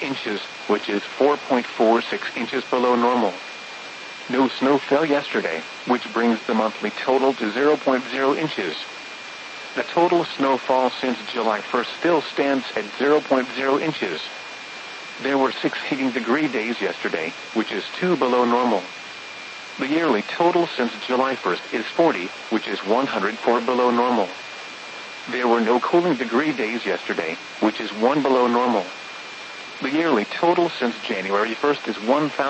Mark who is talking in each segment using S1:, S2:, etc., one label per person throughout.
S1: inches, which is 4.46 inches below normal. No snow fell yesterday, which brings the monthly total to 0.0 inches. The total snowfall since July 1st still stands at 0.0 inches. There were 6 heating degree days yesterday, which is 2 below normal. The yearly total since July 1st is 40, which is 104 below normal. There were no cooling degree days yesterday, which is 1 below normal. The yearly total since January 1st is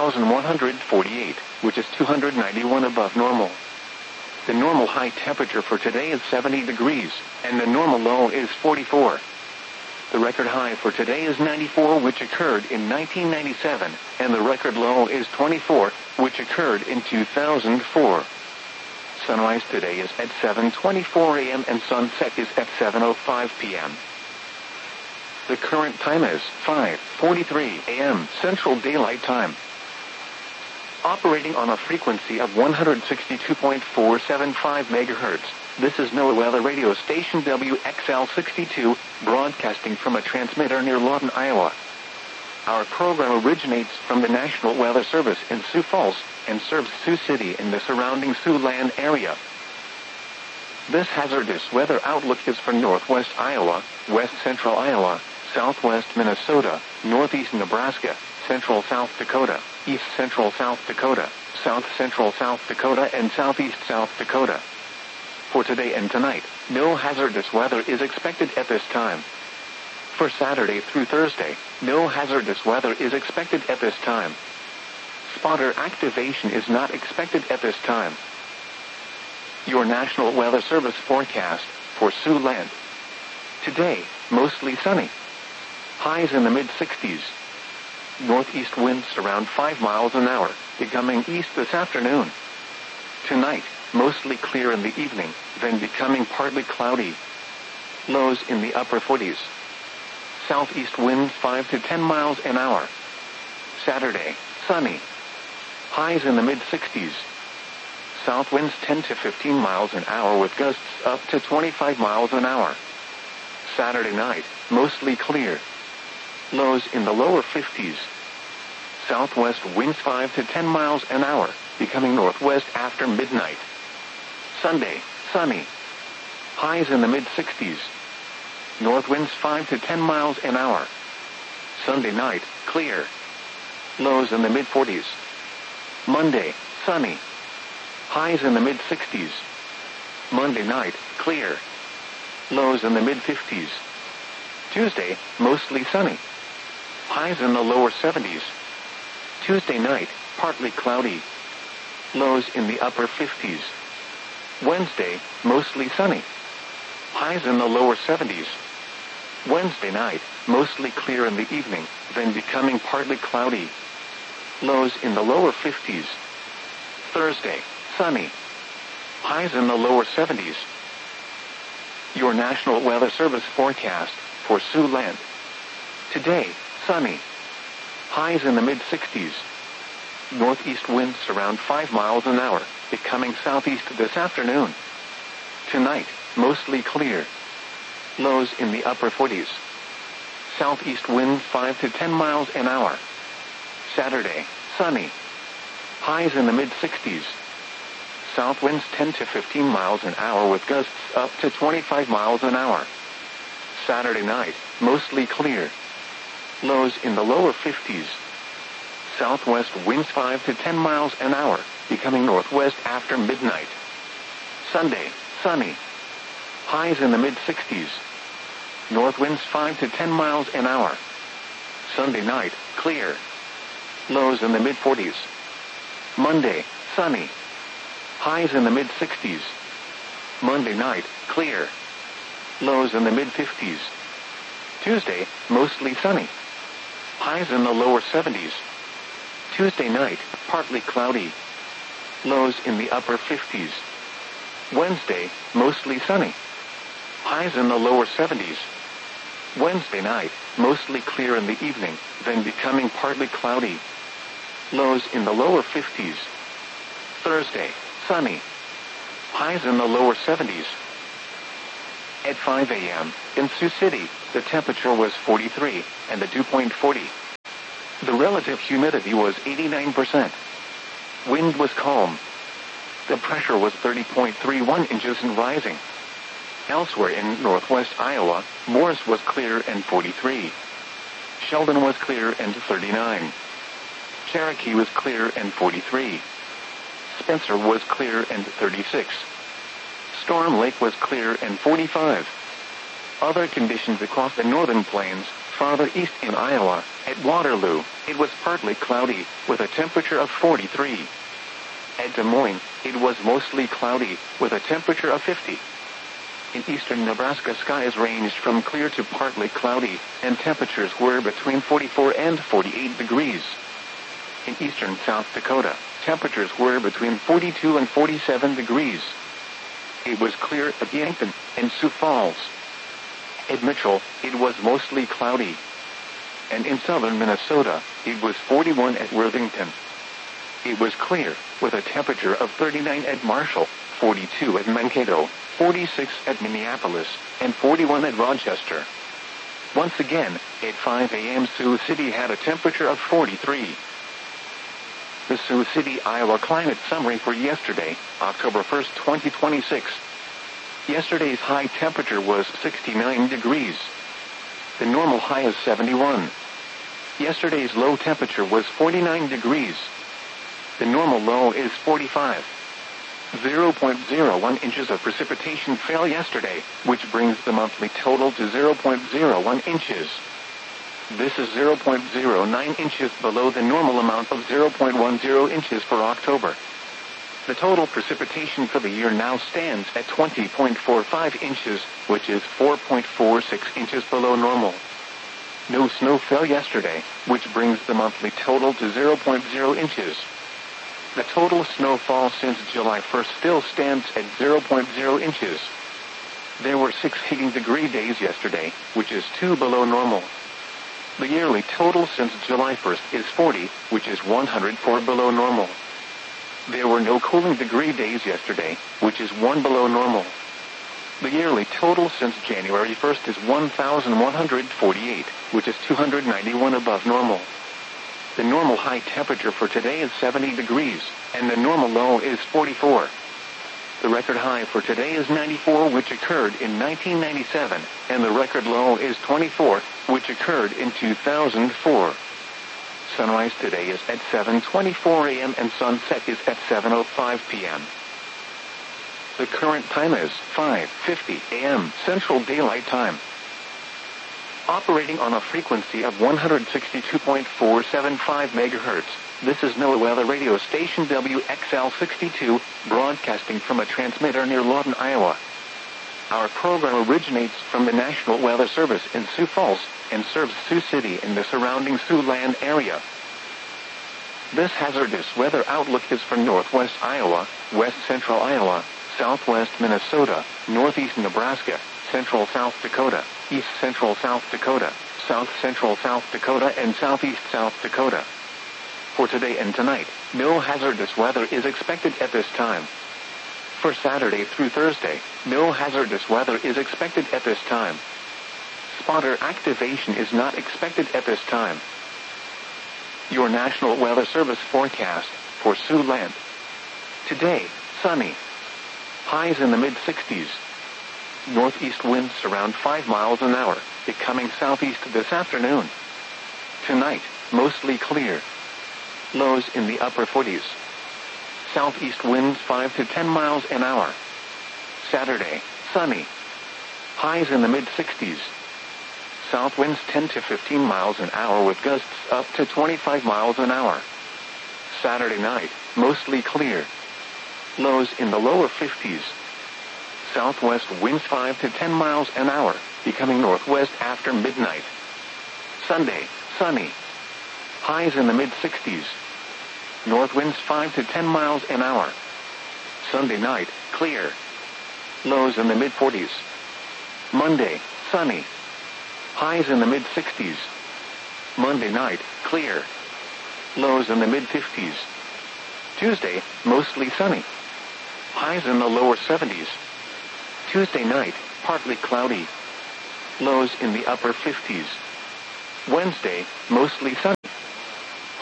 S1: 1,148, which is 291 above normal. The normal high temperature for today is 70 degrees, and the normal low is 44. The record high for today is 94, which occurred in 1997, and the record low is 24, which occurred in 2004. Sunrise today is at 7:24 a.m. and sunset is at 7:05 p.m. The current time is 5:43 a.m. Central Daylight Time. Operating on a frequency of 162.475 MHz, this is NOAA Weather Radio Station WXL62, broadcasting from a transmitter near Lawton, Iowa. Our program originates from the National Weather Service in Sioux Falls and serves Sioux City and the surrounding Siouxland area. This hazardous weather outlook is for northwest Iowa, west central Iowa, southwest Minnesota, northeast Nebraska, central South Dakota, east central South Dakota, south central South Dakota, and southeast South Dakota. For today and tonight, no hazardous weather is expected at this time. For Saturday through Thursday, no hazardous weather is expected at this time. Spotter activation is not expected at this time. Your National Weather Service forecast for Siouxland. Today, mostly sunny. Highs in the mid-60s. Northeast winds around 5 miles an hour, becoming east this afternoon. Tonight, mostly clear in the evening, then becoming partly cloudy. Lows in the upper 40s. Southeast winds 5 to 10 miles an hour. Saturday, sunny. Highs in the mid-60s. South winds 10 to 15 miles an hour with gusts up to 25 miles an hour. Saturday night, mostly clear. Lows in the lower 50s. Southwest winds 5 to 10 miles an hour, becoming northwest after midnight. Sunday, sunny. Highs in the mid-60s. North winds 5 to 10 miles an hour. Sunday night, clear. Lows in the mid-40s. Monday, sunny. Highs in the mid-60s. Monday night, clear. Lows in the mid-50s. Tuesday, mostly sunny. Highs in the lower 70s. Tuesday night, partly cloudy. Lows in the upper 50s. Wednesday, mostly sunny. Highs in the lower 70s. Wednesday night, mostly clear in the evening, then becoming partly cloudy. Lows in the lower 50s. Thursday, sunny. Highs in the lower 70s. Your National Weather Service forecast for Siouxland. Today, sunny. Highs in the mid-60s. Northeast winds around 5 miles an hour, becoming southeast this afternoon. Tonight, mostly clear. Lows in the upper 40s. Southeast wind 5 to 10 miles an hour. Saturday, sunny. Highs in the mid-60s. South winds 10 to 15 miles an hour with gusts up to 25 miles an hour. Saturday night, mostly clear. Lows in the lower 50s. Southwest winds 5 to 10 miles an hour, becoming northwest after midnight. Sunday, sunny. Highs in the mid-60s. North winds 5 to 10 miles an hour. Sunday night, clear. Lows in the mid-40s. Monday, sunny. Highs in the mid-60s. Monday night, clear. Lows in the mid-50s. Tuesday, mostly sunny. Highs in the lower 70s. Tuesday night, partly cloudy. Lows in the upper 50s. Wednesday, mostly sunny. Highs in the lower 70s. Wednesday night, mostly clear in the evening, then becoming partly cloudy. Lows in the lower 50s. Thursday, sunny. Highs in the lower 70s. At 5 a.m., in Sioux City, the temperature was 43, and the dew point 40. The relative humidity was 89%. Wind was calm. The pressure was 30.31 inches and rising. Elsewhere in northwest Iowa, Morris was clear and 43. Sheldon was clear and 39. Cherokee was clear and 43. Spencer was clear and 36. Storm Lake was clear and 45. Other conditions across the northern plains, farther east in Iowa, at Waterloo, it was partly cloudy, with a temperature of 43. At Des Moines, it was mostly cloudy, with a temperature of 50. In eastern Nebraska, skies ranged from clear to partly cloudy, and temperatures were between 44 and 48 degrees. In eastern South Dakota, temperatures were between 42 and 47 degrees. It was clear at Yankton and Sioux Falls. At Mitchell, it was mostly cloudy. And in southern Minnesota, it was 41 at Worthington. It was clear, with a temperature of 39 at Marshall, 42 at Mankato, 46 at Minneapolis, and 41 at Rochester. Once again, at 5 a.m. Sioux City had a temperature of 43. The Sioux City, Iowa climate summary for yesterday, October 1st, 2026. Yesterday's high temperature was 69 degrees. The normal high is 71. Yesterday's low temperature was 49 degrees. The normal low is 45. 0.01 inches of precipitation fell yesterday, which brings the monthly total to 0.01 inches. This is 0.09 inches below the normal amount of 0.10 inches for October. The total precipitation for the year now stands at 20.45 inches, which is 4.46 inches below normal. No snow fell yesterday, which brings the monthly total to 0.0 inches. The total snowfall since July 1st still stands at 0.0 inches. There were 6 heating degree days yesterday, which is 2 below normal. The yearly total since July 1st is 40, which is 104 below normal. There were no cooling degree days yesterday, which is 1 below normal. The yearly total since January 1st is 1,148, which is 291 above normal. The normal high temperature for today is 70 degrees, and the normal low is 44. The record high for today is 94, which occurred in 1997, and the record low is 24, which occurred in 2004. Sunrise today is at 7:24 a.m. and sunset is at 7:05 p.m. The current time is 5:50 a.m. Central Daylight Time. Operating on a frequency of 162.475 MHz, this is NOAA Weather Radio Station WXL62, broadcasting from a transmitter near Lawton, Iowa. Our program originates from the National Weather Service in Sioux Falls and serves Sioux City and the surrounding Siouxland area. This hazardous weather outlook is for northwest Iowa, west central Iowa, southwest Minnesota, northeast Nebraska, central South Dakota, east central South Dakota, south central South Dakota, and southeast South Dakota. For today and tonight, no hazardous weather is expected at this time. For Saturday through Thursday, no hazardous weather is expected at this time. Spotter activation is not expected at this time. Your National Weather Service forecast for Siouxland. Today, sunny. Highs in the mid-60s. Northeast winds around 5 miles an hour, becoming southeast this afternoon. Tonight, mostly clear. Lows in the upper 40s. Southeast winds 5 to 10 miles an hour. Saturday, sunny. Highs in the mid-60s. South winds 10 to 15 miles an hour with gusts up to 25 miles an hour. Saturday night, mostly clear. Lows in the lower 50s. Southwest winds 5 to 10 miles an hour, becoming northwest after midnight. Sunday, sunny. Highs in the mid-60s. North winds 5 to 10 miles an hour. Sunday night, clear. Lows in the mid-40s. Monday, sunny. Highs in the mid-60s. Monday night, clear. Lows in the mid-50s. Tuesday, mostly sunny. Highs in the lower 70s. Tuesday night, partly cloudy. Lows in the upper 50s. Wednesday, mostly sunny.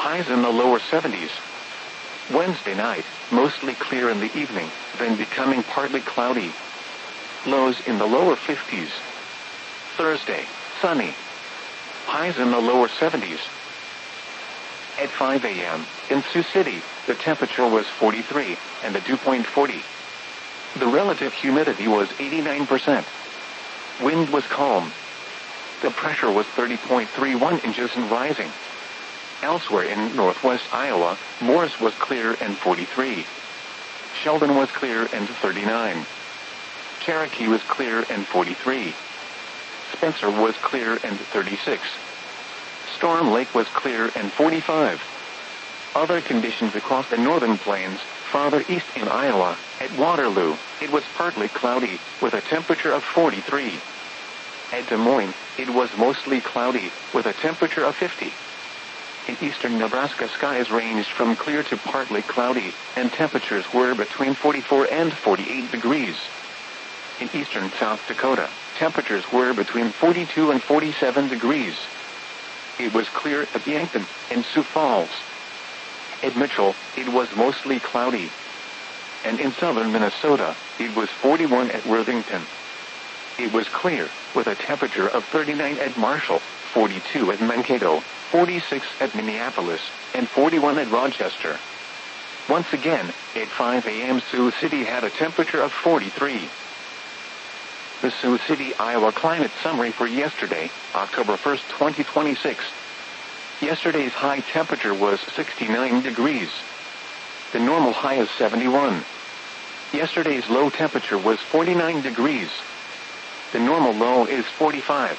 S1: highs in the lower 70s. Wednesday night, mostly clear in the evening, then becoming partly cloudy. Lows in the lower 50s. Thursday, sunny. Highs in the lower 70s. At 5 a.m., in Sioux City, the temperature was 43, and the dew point 40. The relative humidity was 89%. Wind was calm. The pressure was 30.31 inches and rising. Elsewhere in northwest Iowa, Morris was clear and 43. Sheldon was clear and 39. Cherokee was clear and 43. Spencer was clear and 36. Storm Lake was clear and 45. Other conditions across the northern plains, farther east in Iowa, at Waterloo, it was partly cloudy, with a temperature of 43. At Des Moines, it was mostly cloudy, with a temperature of 50. In eastern Nebraska, skies ranged from clear to partly cloudy, and temperatures were between 44 and 48 degrees. In eastern South Dakota, temperatures were between 42 and 47 degrees. It was clear at Yankton and Sioux Falls. At Mitchell, it was mostly cloudy. And in southern Minnesota, it was 41 at Worthington. It was clear, with a temperature of 39 at Marshall, 42 at Mankato, 46 at Minneapolis, and 41 at Rochester. Once again, at 5 a.m. Sioux City had a temperature of 43. The Sioux City, Iowa climate summary for yesterday, October 1st, 2026. Yesterday's high temperature was 69 degrees. The normal high is 71. Yesterday's low temperature was 49 degrees. The normal low is 45.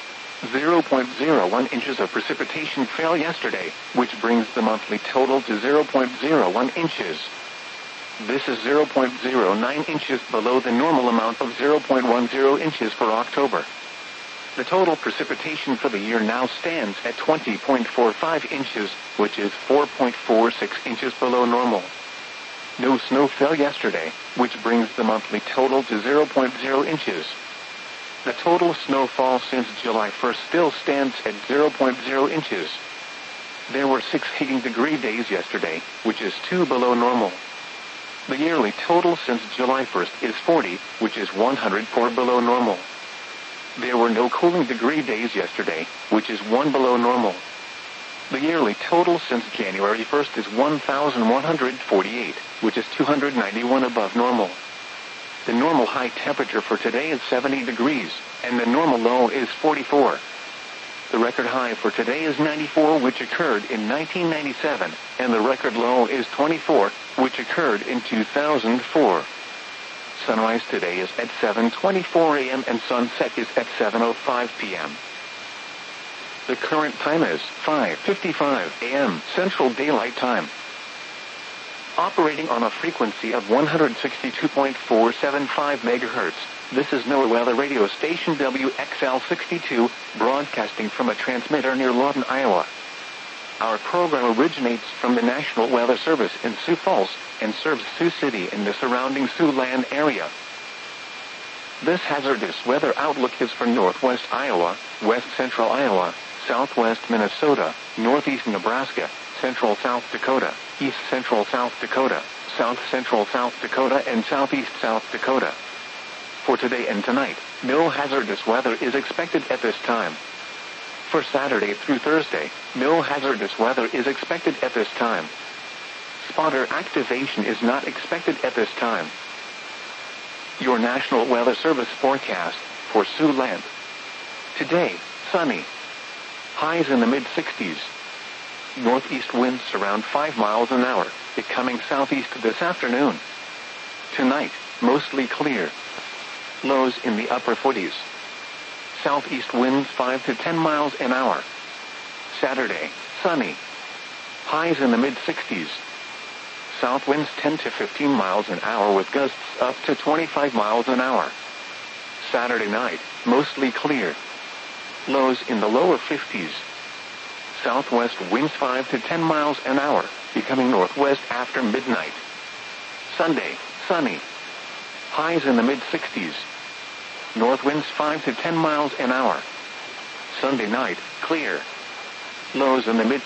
S1: 0.01 inches of precipitation fell yesterday, which brings the monthly total to 0.01 inches. This is 0.09 inches below the normal amount of 0.10 inches for October. The total precipitation for the year now stands at 20.45 inches, which is 4.46 inches below normal. No snow fell yesterday, which brings the monthly total to 0.0 inches. The total snowfall since July 1st still stands at 0.0 inches. There were 6 heating degree days yesterday, which is 2 below normal. The yearly total since July 1st is 40, which is 104 below normal. There were no cooling degree days yesterday, which is 1 below normal. The yearly total since January 1st is 1,148, which is 291 above normal. The normal high temperature for today is 70 degrees, and the normal low is 44. The record high for today is 94, which occurred in 1997, and the record low is 24, which occurred in 2004. Sunrise today is at 7:24 a.m. and sunset is at 7:05 p.m. The current time is 5:55 a.m. Central Daylight Time. Operating on a frequency of 162.475 MHz, this is NOAA Weather Radio Station WXL62, broadcasting from a transmitter near Lawton, Iowa. Our program originates from the National Weather Service in Sioux Falls and serves Sioux City and the surrounding Siouxland area. This hazardous weather outlook is for northwest Iowa, west central Iowa, southwest Minnesota, northeast Nebraska, central South Dakota, east central South Dakota, south central South Dakota, and southeast South Dakota. For today and tonight, no hazardous weather is expected at this time. For Saturday through Thursday, no hazardous weather is expected at this time. Spotter activation is not expected at this time. Your National Weather Service forecast for Siouxland. Today, sunny. Highs in the mid-60s. Northeast winds around 5 miles an hour, becoming southeast this afternoon. Tonight, mostly clear. Lows in the upper 40s. Southeast winds 5 to 10 miles an hour. Saturday, sunny. Highs in the mid-60s. South winds 10 to 15 miles an hour with gusts up to 25 miles an hour. Saturday night, mostly clear. Lows in the lower 50s. Southwest winds 5 to 10 miles an hour, becoming northwest after midnight. Sunday, sunny. Highs in the mid-60s. North winds 5 to 10 miles an hour. Sunday night, clear. Lows in the mid